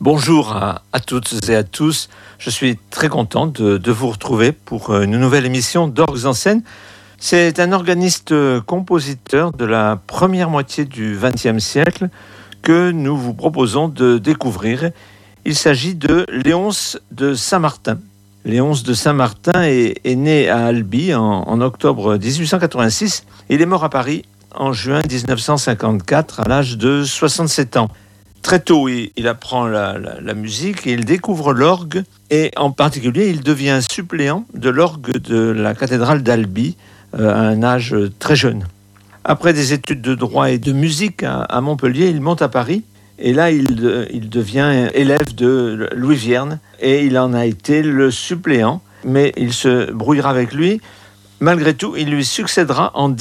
Bonjour à toutes et à tous. Je suis très content de vous retrouver pour une nouvelle émission d'Orgues en scène. C'est un organiste-compositeur de la première moitié du XXe siècle que nous vous proposons de découvrir. Il s'agit de Léonce de Saint-Martin. Léonce de Saint-Martin est né à Albi en octobre 1886. Il est mort à Paris en juin 1954 à l'âge de 67 ans. Très tôt, il apprend la musique et il découvre l'orgue. Et en particulier, il devient suppléant de l'orgue de la cathédrale d'Albi à un âge très jeune. Après des études de droit et de musique à Montpellier, il monte à Paris. Et là, il devient élève de Louis Vierne. Et il en a été le suppléant. Mais il se brouillera avec lui. Malgré tout, il lui succédera en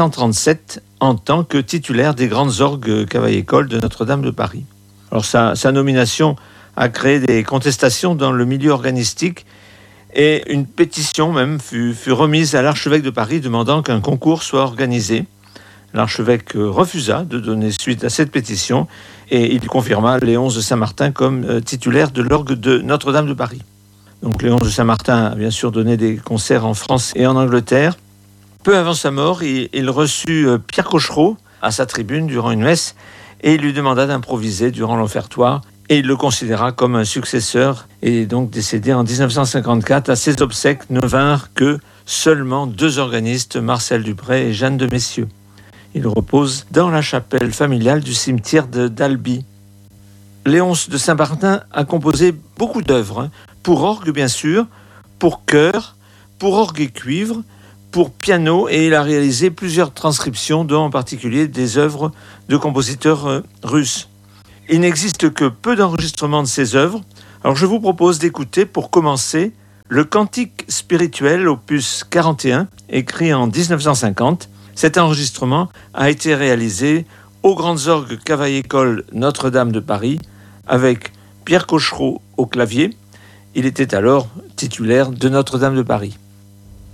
1937 en tant que titulaire des grandes orgues Cavaillé-Coll de Notre-Dame de Paris. Alors sa nomination a créé des contestations dans le milieu organistique et une pétition même fut remise à l'archevêque de Paris demandant qu'un concours soit organisé. L'archevêque refusa de donner suite à cette pétition et il confirma Léonce de Saint-Martin comme titulaire de l'orgue de Notre-Dame de Paris. Donc Léonce de Saint-Martin a bien sûr donné des concerts en France et en Angleterre. Peu avant sa mort, il reçut Pierre Cochereau à sa tribune durant une messe et il lui demanda d'improviser durant l'offertoire et il le considéra comme un successeur et est donc décédé en 1954. À ses obsèques ne vinrent que seulement 2 organistes, Marcel Dupré et Jeanne de Messieux. Il repose dans la chapelle familiale du cimetière d'Albi. Léonce de Saint-Martin a composé beaucoup d'œuvres, pour orgue bien sûr, pour chœur, pour orgue et cuivre, pour piano, et il a réalisé plusieurs transcriptions, dont en particulier des œuvres de compositeurs russes. Il n'existe que peu d'enregistrements de ces œuvres. Alors je vous propose d'écouter pour commencer le Cantique spirituel opus 41, écrit en 1950. Cet enregistrement a été réalisé aux Grandes Orgues Cavaillé-Coll Notre-Dame de Paris avec Pierre Cochereau au clavier. Il était alors titulaire de Notre-Dame de Paris.